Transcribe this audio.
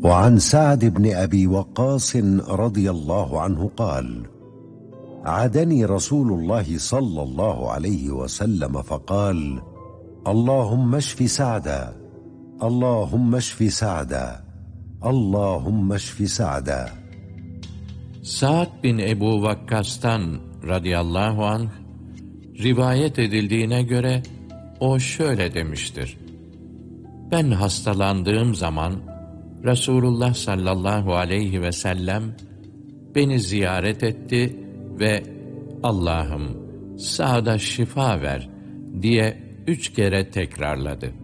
وعن سعد بن أبي وقاص رضي الله عنه قال: عادني رسول الله صلى الله عليه وسلم فقال: اللهم اشف سعدا، اللهم اشف سعدا، اللهم اشف سعدا. Sa'd bin Ebu Vakkas'tan radıyallahu anh rivayet edildiğine göre o şöyle demiştir: Ben hastalandığım zaman Resulullah sallallahu aleyhi ve sellem beni ziyaret etti ve Allah'ım Sa'd'a şifa ver diye 3 kere tekrarladı.